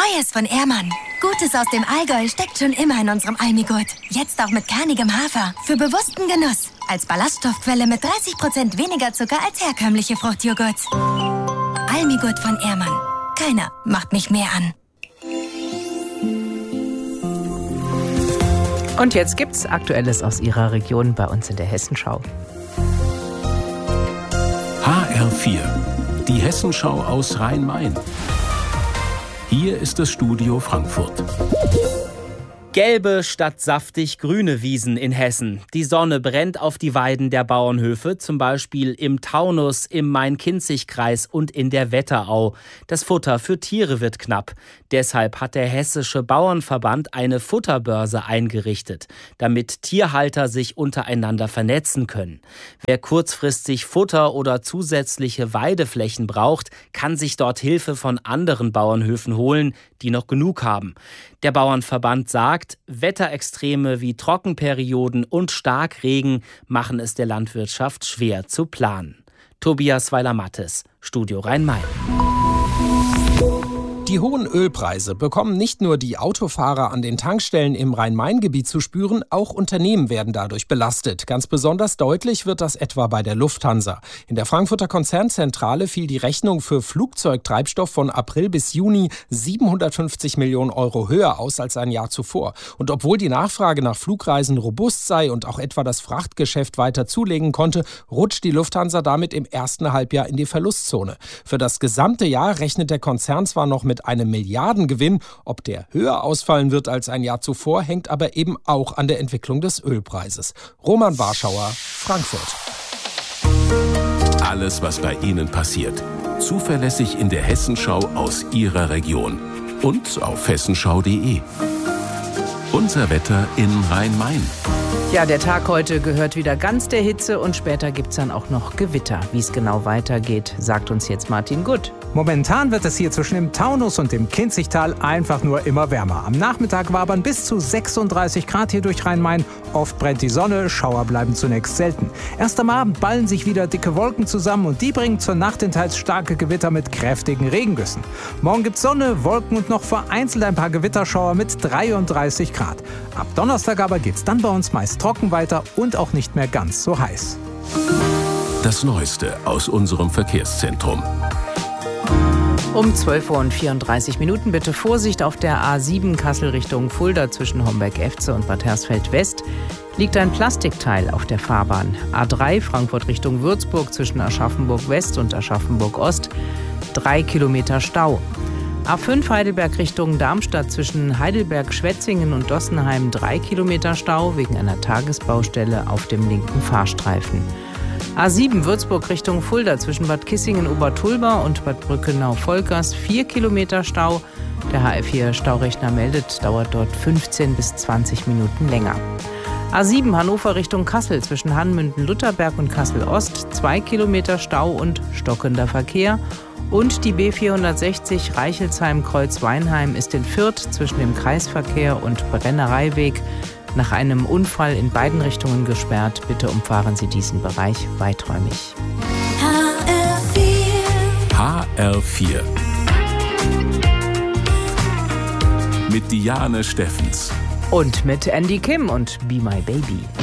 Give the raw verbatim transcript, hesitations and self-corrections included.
Neues von Ehrmann. Gutes aus dem Allgäu steckt schon immer in unserem Almigurt. Jetzt auch mit kernigem Hafer. Für bewussten Genuss. Als Ballaststoffquelle mit dreißig Prozent weniger Zucker als herkömmliche Fruchtjoghurts. Almigurt von Ehrmann. Keiner macht mich mehr an. Und jetzt gibt's Aktuelles aus Ihrer Region bei uns in der Hessenschau. H R vier, die Hessenschau aus Rhein-Main. Hier ist das Studio Frankfurt. Gelbe statt saftig grüne Wiesen in Hessen. Die Sonne brennt auf die Weiden der Bauernhöfe, zum Beispiel im Taunus, im Main-Kinzig-Kreis und in der Wetterau. Das Futter für Tiere wird knapp. Deshalb hat der Hessische Bauernverband eine Futterbörse eingerichtet, damit Tierhalter sich untereinander vernetzen können. Wer kurzfristig Futter oder zusätzliche Weideflächen braucht, kann sich dort Hilfe von anderen Bauernhöfen holen, die noch genug haben. Der Bauernverband sagt, Wetterextreme wie Trockenperioden und Starkregen machen es der Landwirtschaft schwer zu planen. Tobias Weiler-Mattes, Studio Rhein-Main. Die hohen Ölpreise bekommen nicht nur die Autofahrer an den Tankstellen im Rhein-Main-Gebiet zu spüren, auch Unternehmen werden dadurch belastet. Ganz besonders deutlich wird das etwa bei der Lufthansa. In der Frankfurter Konzernzentrale fiel die Rechnung für Flugzeugtreibstoff von April bis Juni siebenhundertfünfzig Millionen Euro höher aus als ein Jahr zuvor. Und obwohl die Nachfrage nach Flugreisen robust sei und auch etwa das Frachtgeschäft weiter zulegen konnte, rutscht die Lufthansa damit im ersten Halbjahr in die Verlustzone. Für das gesamte Jahr rechnet der Konzern zwar noch mit einem Milliardengewinn. Ob der höher ausfallen wird als ein Jahr zuvor, hängt aber eben auch an der Entwicklung des Ölpreises. Roman Warschauer, Frankfurt. Alles, was bei Ihnen passiert. Zuverlässig in der Hessenschau aus Ihrer Region. Und auf hessenschau punkt de. Unser Wetter in Rhein-Main. Ja, der Tag heute gehört wieder ganz der Hitze und später gibt's dann auch noch Gewitter. Wie es genau weitergeht, sagt uns jetzt Martin Gutt. Momentan wird es hier zwischen dem Taunus und dem Kinzigtal einfach nur immer wärmer. Am Nachmittag wabern bis zu sechsunddreißig Grad hier durch Rhein-Main. Oft brennt die Sonne, Schauer bleiben zunächst selten. Erst am Abend ballen sich wieder dicke Wolken zusammen und die bringen zur Nacht in teils starke Gewitter mit kräftigen Regengüssen. Morgen gibt's Sonne, Wolken und noch vereinzelt ein paar Gewitterschauer mit dreiunddreißig Grad. Ab Donnerstag aber geht's dann bei uns meist trocken weiter und auch nicht mehr ganz so heiß. Das Neueste aus unserem Verkehrszentrum. Um zwölf Uhr und vierunddreißig Minuten bitte Vorsicht auf der A sieben Kassel Richtung Fulda zwischen Homberg-Efze und Bad Hersfeld-West. Liegt ein Plastikteil auf der Fahrbahn. A drei Frankfurt Richtung Würzburg zwischen Aschaffenburg-West und Aschaffenburg-Ost. Drei Kilometer Stau. A fünf Heidelberg Richtung Darmstadt zwischen Heidelberg-Schwetzingen und Dossenheim. Drei Kilometer Stau wegen einer Tagesbaustelle auf dem linken Fahrstreifen. A sieben Würzburg Richtung Fulda zwischen Bad Kissingen-Obertulba und Bad Brückenau-Volkers vier Kilometer Stau. Der H R vier Staurechner meldet, dauert dort fünfzehn bis zwanzig Minuten länger. A sieben Hannover Richtung Kassel zwischen Hanmünden-Lutherberg und Kassel-Ost zwei Kilometer Stau und stockender Verkehr. Und die B vierhundertsechzig Reichelsheim-Kreuzweinheim ist in Fürth zwischen dem Kreisverkehr und Brennereiweg nach einem Unfall in beiden Richtungen gesperrt. Bitte umfahren Sie diesen Bereich weiträumig. H R vier. H R vier. Mit Diane Steffens. Und mit Andy Kim und Be My Baby.